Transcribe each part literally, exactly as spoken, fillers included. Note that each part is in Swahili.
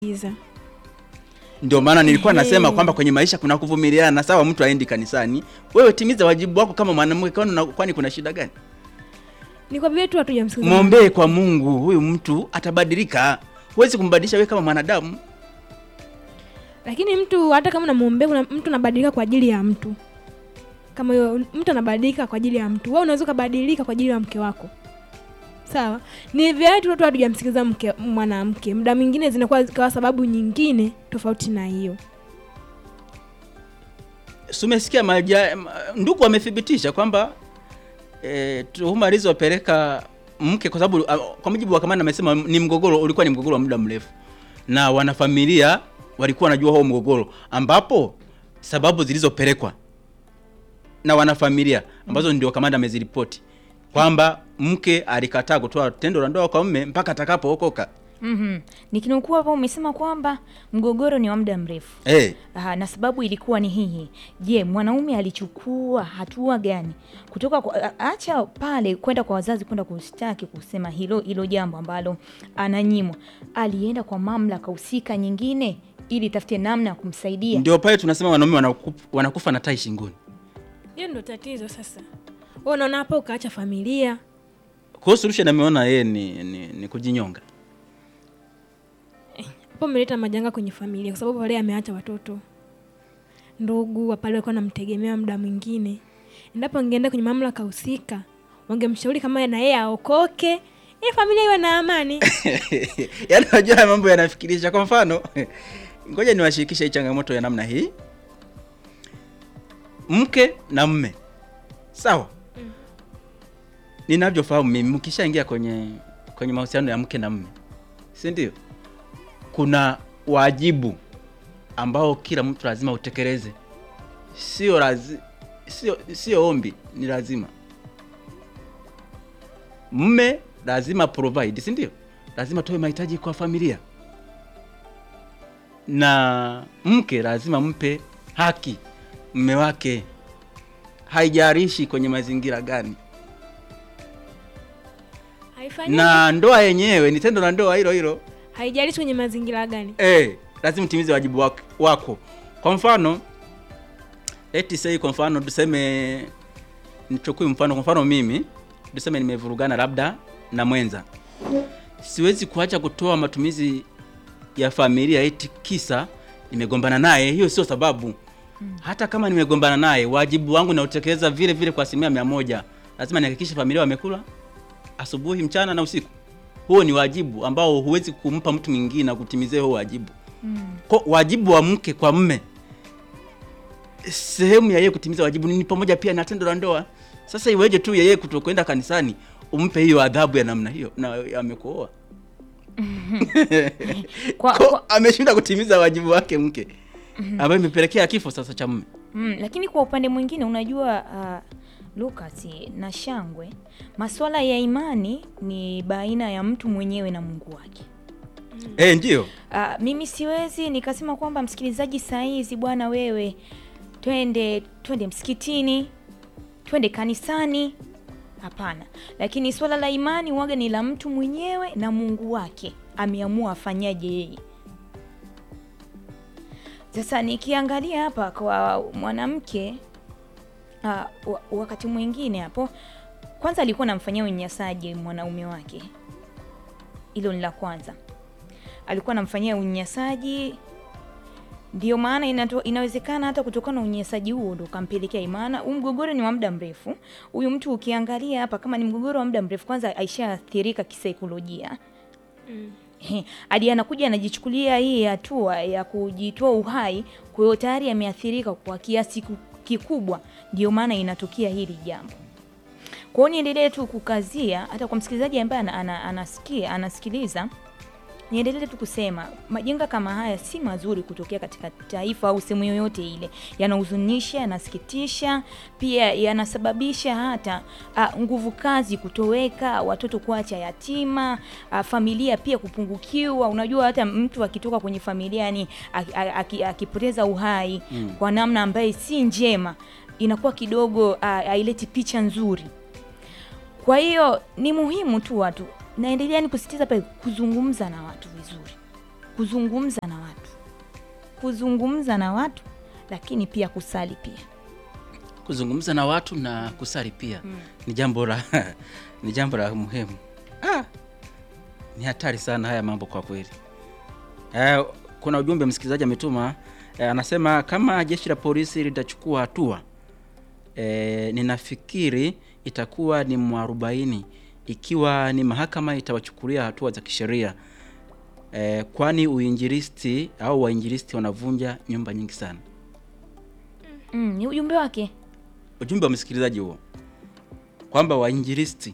Ndio maana nilikuwa nasema kwamba kwenye maisha kuna kuvumiliana. Sawa, mtu aendi kanisani, wewe timiza wajibu wako kama mwanamke. Kwani kuna shida gani? Ni kwa vile tu hatujamsikiliza. Muombe kwa Mungu, huyu mtu atabadilika. Huwezi kumbadilisha wewe kama mwanadamu. Lakini mtu hata kama unamuombea, kuna mtu anabadilika kwa ajili ya mtu. Kama hiyo mtu anabadilika kwa ajili ya mtu, wewe unaweza kubadilika kwa ajili ya mke wako. Sawa? Ni vile tu hatujamsikiliza mke mwanamke. Muda mwingine zinakuwa kwa sababu nyingine tofauti na hiyo. Sumesikia maja, ndugu wamethibitisha kwamba e, tuhuma alizopeleka mke, kwa sababu kwa mujibu wa kamanda amesema ni mgogoro, ulikuwa ni mgogoro wa muda mrefu. Na wanafamilia walikuwa wanajua huo mgogoro, ambapo sababu zilizopelekwa na wanafamilia ambazo ndio kamanda ameziripoti kwamba mke alikataa kutoa tendo la ndoa kwa mume mpaka atakapookoka. Mhm. Nikinukuu hapo umesema kwamba mgogoro ni wa muda mrefu. Eh. Aha, na sababu ilikuwa ni hii. Je, mwanaume alichukua hatua gani kutoka kwa, acha pale kwenda kwa wazazi kwenda kushtaki kusema hilo hilo jambo ambalo ananyimwa. Alienda kwa mamlaka husika nyingine ili tafute namna ya kumsaidia. Ndio pale tunasema wanaume wanakufa, wanakufa na tai shingoni. Hiyo ndio tatizo sasa. Wewe unaona hapo ukaacha familia. Kwa solution ameona yeye ni, ni, ni kujinyonga. Hapo umeleta majanga kwenye familia kwa sababu wale ameacha watoto. Ndugu wa pale walikuwa wanamtegemea muda mwingine. Endapo angeenda kwenye mamlaka husika, wangemshauri kama na yeye aokoke, ili familia iwe na amani. Yaani unajua mambo yanafikirisha. Kwa mfano, ngoja niwashirikishe hii changamoto ya namna hii. Mke na mume. Sawa? Mm. Ninavyofahamu mimi, mkishaingia kwenye kwenye mahusiano ya mke na mume, si ndio? Kuna wajibu ambao kila mtu lazima utekeleze. Sio lazima, sio sio ombi, ni lazima. Mume lazima provide, si ndio? Lazima toe mahitaji kwa familia. Na mke lazima mpe haki mume wake. Haijalishi kwenye mazingira gani. Haifanyiki. Na ndoa yenyewe ni tendo la ndoa hilo hilo. Haijalishi kwenye mazingira gani. Eh, lazima utimize wajibu wako. Kwa mfano, let's say kwa mfano tuseme, nichukue mfano, kwa mfano mimi tuseme nimevurugana labda na mwenza. Siwezi kuacha kutoa matumizi ya familia eti kisa nimegombana naye. Hiyo sio sababu. Hmm. Hata kama nimegombana naye, wajibu wangu na utekeleza vile vile kwa asilimia mia moja. Lazima nihakikishe familia wamekula asubuhi, mchana na usiku. Huo ni wajibu ambao huwezi kumpa mtu mwingine na kutimizia huo wajibu. Mm. Kwa wajibu wa mke kwa mume, sehemu ya yeye kutimiza wajibu ni pamoja pia na tendo la ndoa. Sasa iweje tu yeye kutokwenda kanisani umpe hiyo adhabu ya namna hiyo na amekuoa? kwa, kwa ameshinda kutimiza wajibu wake mke. Mm-hmm. Ambaye imepelekea kifo sasa cha mume. Mm, lakini kwa upande mwingine unajua uh, Lucas na Shangwe, masuala ya imani ni baina ya mtu mwenyewe na Mungu wake. Mm. Eh, ndio. Uh, mimi siwezi nikasema kwamba msikilizaji saizi bwana wewe twende twende msikitini, twende kanisani. Hapana. Lakini swala la imani waga ni la mtu mwenyewe na Mungu wake. Ameamua afanyaje yeye. Sasa nikiangalia hapa kwa mwanamke, uh, wakati mwingine hapo kwanza alikuwa anamfanyia unyanyasaji mwanaume wake. Hilo ni la kwanza. Alikuwa anamfanyia unyanyasaji, ndio maana inato, inawezekana hata kutokana na unyanyasaji huo ndo kampelekea imani. Huu mgogoro ni wa muda mrefu. Huyu mtu ukiangalia hapa kama ni mgogoro wa muda mrefu, kwanza aishaathirika kisaikolojia. Mm. Hadi anakuja anajichukulia hii hatua ya kujitoa uhai, kwa hiyo tayari ameathirika kwa kiasi kikubwa, ndio maana inatokea hili jambo. Kwa hiyo niendelee tu kukazia hata kwa msikilizaji ambaye anasikia anasikiliza, niendelee tu kusema majanga kama haya si mazuri kutokea katika taifa au sehemu yoyote ile. Yanahuzunisha, yanasikitisha, pia yanasababisha hata uh, nguvu kazi kutoweka, watoto kuacha yatima, uh, familia pia kupungukiwa. Unajua hata mtu akitoka kwenye familia yani akipoteza uhai mm. kwa namna ambaye si njema, inakuwa kidogo uh, haileti picha nzuri. Kwa hiyo ni muhimu tu watu naendelea ni kusitiza pale kuzungumza na watu vizuri. kuzungumza na watu, kuzungumza na watu, lakini pia kusali pia. Kuzungumza na watu na kusali pia mm. ni jambo la ni jambo la muhimu. Ah, ni hatari sana haya mambo kwa kweli. Eh, kuna ujumbe msikilizaji ametuma, eh, anasema kama jeshi la polisi litachukua hatua, eh, ninafikiri itakuwa ni mwarobaini ikiwa ni mahakama itawachukulia hatua za kisheria. Eh, kwani uinjilisti au wainjilisti wanavunja nyumba nyingi sana. Mm, ni ujumbe wake. Ujumbe wa msikilizaji huo kwamba wainjilisti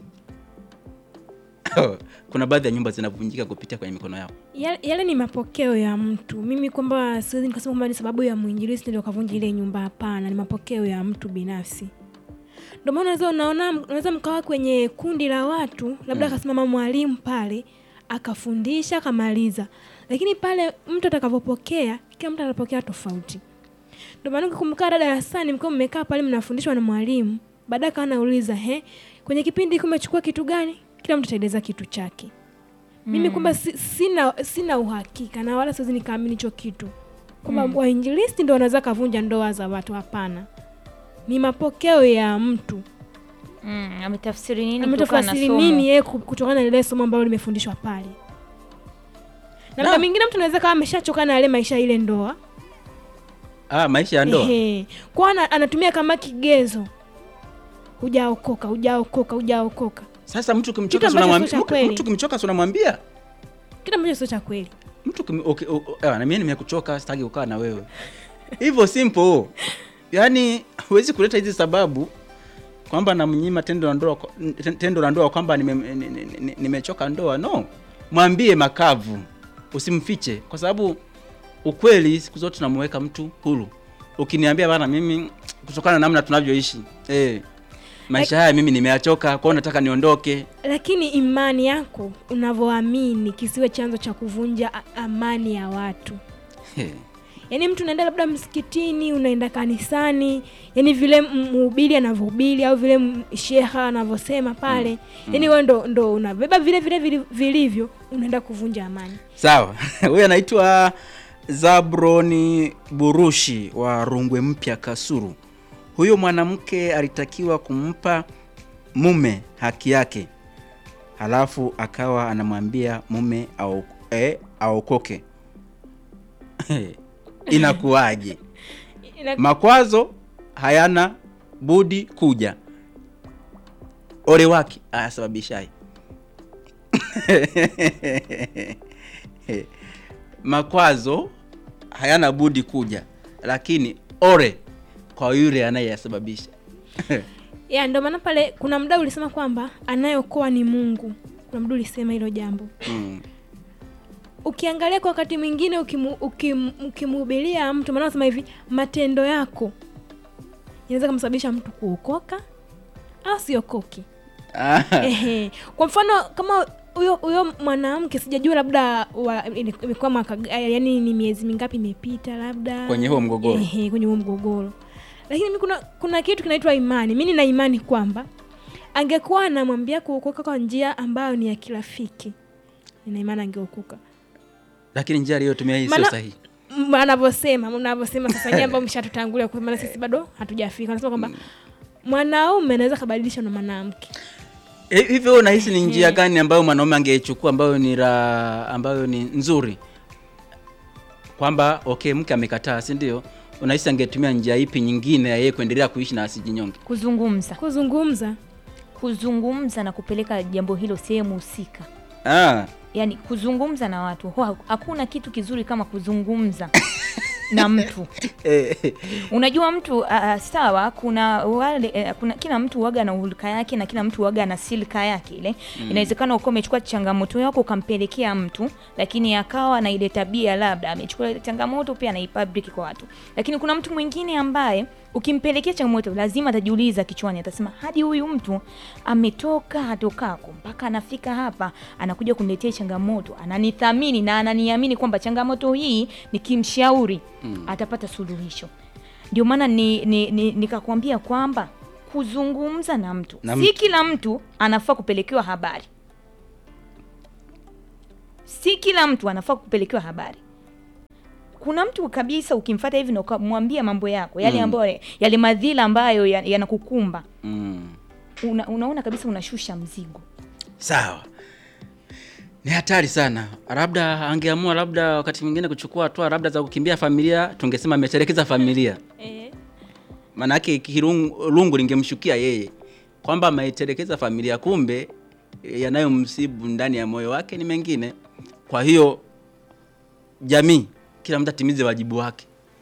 kuna baadhi ya nyumba zinavunjika kupitia kwenye mikono yao. Yale, yale ni mapokeo ya mtu. Mimi kwamba siwezi nikasema kwamba ni sababu ya muinjilisti ndio kavunja ile nyumba, hapana, ni mapokeo ya mtu binafsi. Ndio maana unaweza unaona unaweza mkawa kwenye kundi la watu, labda akasimama mm. mwalimu pale akafundisha kamaliza. Lakini pale mtu atakapopokea, kila mtu anapokea tofauti. Ndio maana ukikumbuka darasani mko mmekaa pale mnafundishwa na mwalimu, baadaye kana anauliza, "He, kwenye kipindi kumechukua kitu gani?" Kila mtu ataeleza kitu chake. Mm. Mimi kwamba si, sina sina uhakika na wala siwezi nikaamini hicho kitu. Kwamba mm. wainjilisti ndio wanaweza kavunja ndoa za watu, hapana. Ni mapokeo ya mtu. Mm, ametafsiri nini kutokana na somo? Nini yeye kutokana na ile somo ambalo limefundishwa pale. Na mtu mwingine mtu anaweza kama ameshachoka na ile maisha ile ndoa. Ah, maisha ya ndoa. Ehe. Kwa anatumia kama kigezo. Hujaokoka, hujaokoka, hujaokoka. Sasa mtu kimchoka unamwambia, mtu kimchoka unamwambia kitu ambacho sio cha kweli. Mtu kim, okay, okay, na mimi nimekuchoka, sitaki kukaa na wewe. Hivyo simple. Yaani huwezi kuleta hizi sababu kwamba namnyima tendo la ndoa, tendo la ndoa kwamba nimechoka nime, nime ndoa. No. Mwambie makavu. Usimfiche kwa sababu ukweli siku zote tunamweka mtu huru. Ukiniambia bana mimi kutokana na namna tunavyoishi, eh maisha haya mimi nimeachoka, kwa nataka niondoke. Lakini imani yako unavyoamini kisiwe chanzo cha kuvunja amani ya watu. He. Yaani mtu unaenda labda msikitini, unaenda kanisani, yani vile mhubiri anavyohubiri au vile sheha anavyosema pale, mm. yani wewe ndo ndo unabeba vile vile vilivyo, unaenda kuvunja amani. Sawa. Huyu anaitwa Zabroni Burushi wa Rungwe Mpya Kasuru. Huyo mwanamke alitakiwa kumpa mume haki yake. Halafu akawa anamwambia mume au eh aokoke. Inakuaje? Makwazo hayana budi kuja. Ole wake asababishaye. Makwazo hayana budi kuja, lakini ore kwa yule anayesababisha. Ya ndio maana pale kuna mdau ulisema kwamba anayeokoa ni Mungu. Kuna mdau ulisema hilo jambo. Mm. Ukiangalia kwa wakati mwingine ukimhubiria mtu, maana nasema hivi, matendo yako yanaweza kumsababisha mtu kuokoka au siokoki. Ehe. Kwa mfano kama huyo huyo mwanamke sijajua labda imekuwa mwaka yani ni miezi mingapi imepita labda kwenye huo mgogoro. Ehe, kwenye huo mgogoro. Lakini mimi kuna kuna kitu kinaitwa imani. Mimi nina imani kwamba angekuwa anamwambia kuokoka kwa njia ambayo ni ya kirafiki, nina imani angeokoka. Lakini njia aliyotumia hii sio sahihi. Anavyosema, mnavyosema sasa nyinyi ambao mshatutangulia kwa maana sisi bado hatujafika. Anasema kwamba mwanaume anaweza kubadilisha na mwanamke. E, hivyo unahisi ni njia gani ambayo mwanaume angeichukua ambayo ni ra, ambayo ni nzuri? Kwamba okay mke amekataa, si ndio? Unahisi angetumia njia ipi nyingine ya yeye kuendelea kuishi na asijinyonge? Kuzungumza. Kuzungumza. Kuzungumza na kupeleka jambo hilo sehemu husika. Ah. Yaani kuzungumza na watu. Hakuna kitu kizuri kama kuzungumza na mtu. Unajua mtu uh, sawa kuna wale uh, kuna kila mtu huaga na hulka yake na kila mtu huaga na silka yake ile. Mm. Inawezekana uko umechukua changamoto yako ukampelekea mtu, lakini akawa na ile tabia labda amechukua ile changamoto pia na ipublic kwa watu. Lakini kuna mtu mwingine ambaye ukimpelekea changamoto lazima atajiuliza kichwani, atasema hadi huyu mtu ametoka hatokako mpaka anafika hapa anakuja kuniletea changamoto, ananithamini na ananiamini kwamba changamoto hii nikimshauri mm. atapata suluhisho. Ndio maana ni, ni, ni nikakwambia kwamba kuzungumza na mtu na si kila mtu anafaa kupelekewa habari. Si kila mtu anafaa kupelekewa habari. Kuna mtu kabisa ukimfuata hivi na ukamwambia mambo yako, yale ambayo yale madhila ambayo yanakukumba. Mm. Una, unaona kabisa unashusha mzigo. Sawa. Ni hatari sana. Labda angeamua labda wakati mwingine kuchukua hatua labda za kukimbia familia, tungesema ametelekeza familia. Eh. Maana yake kirungu lingemshukia yeye kwamba ametelekeza familia, kumbe yanayomsibu ndani ya moyo wake ni mengine. Kwa hiyo jamii, kila mtu atimize wajibu wake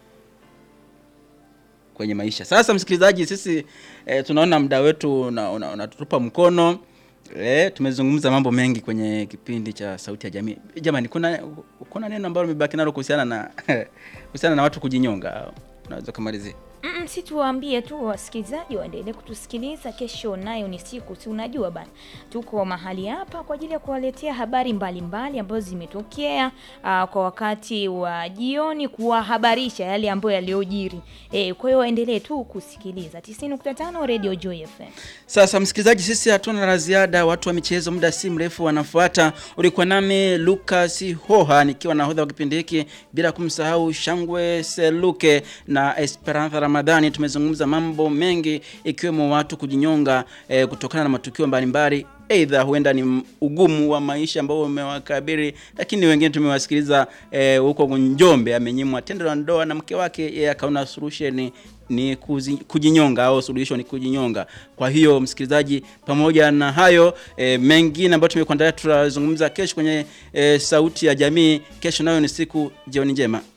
kwenye maisha. Sasa msikilizaji, sisi e, tunaona muda wetu unatutupa una, una mkono. Eh, tumezungumza mambo mengi kwenye kipindi cha Sauti ya Jamii. Jamani, kuna kuna neno ambalo limebaki nalo kuhusiana na kuhusiana na watu kujinyonga. Unaweza kumalizia? Mm, si tuwaambie tu wasikilizaji waendelee kutusikiliza. Kesho nayo ni siku, si unajua bana. Tuko mahali hapa kwa ajili ya kuwaletea habari mbalimbali ambazo zimetokea uh, kwa wakati wa jioni, kuwahabarisha yale ambayo yaliojiri. Eh, kwa hiyo waendelee tu kusikiliza tisini nukta tano Radio Joy F M. Sasa msikilizaji, sisi hatuna la ziada. Watu wa michezo muda si mrefu wanafuata. Ulikuwa nami Lucas Hoha nikiwa nahodha wa kipindi hiki, bila kumsahau Shangwe Seluke na Esperanza Ramadhani. Tumezungumza mambo mengi ikiwemo watu kujinyonga e, kutokana na matukio mbalimbali, aidha huenda ni ugumu wa maisha ambao umewakabiri, lakini wengine tumewasikiliza huko e, Njombe amenyimwa tendo la ndoa na mke wake, yeye akaona solution ni kuzi, kujinyonga au solution ni kujinyonga. Kwa hiyo msikilizaji, pamoja na hayo e, mengine ambayo tumekuandalia tutazungumza kesho kwenye e, Sauti ya Jamii. Kesho nayo ni siku. Jioni njema.